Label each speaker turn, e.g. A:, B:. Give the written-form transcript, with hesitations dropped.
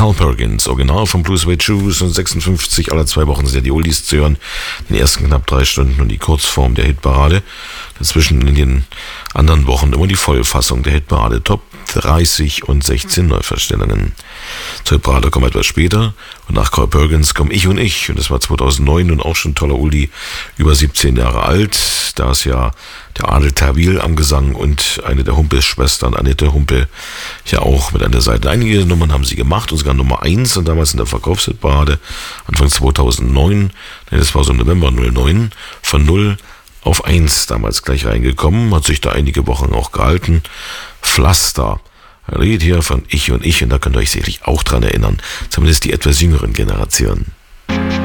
A: Carl Perkins, Original von Blue Suede Shoes und 56, alle 2 Wochen sind ja die Oldies zu hören, in den ersten knapp 3 Stunden und die Kurzform der Hitparade. Dazwischen in den anderen Wochen immer die Vollfassung der Hitparade, Top 30 und 16 Neuverstellungen. Zur Hitparade kommen etwas später und nach Carl Perkins kommen Ich und Ich und das war 2009 und auch schon ein toller Oldie, über 17 Jahre alt. Da ist ja der Adel Tawil am Gesang und eine der Humpel-Schwestern, Annette Humpel, ja auch mit an der Seite. Einige Nummern haben sie gemacht und sogar Nummer 1 und damals in der Verkaufshitparade Anfang 2009, das war so im November 09, von 0 auf 1 damals gleich reingekommen, hat sich da einige Wochen auch gehalten. Pflaster, ein Lied hier von Ich und Ich und da könnt ihr euch sicherlich auch dran erinnern, zumindest die etwas jüngeren Generationen.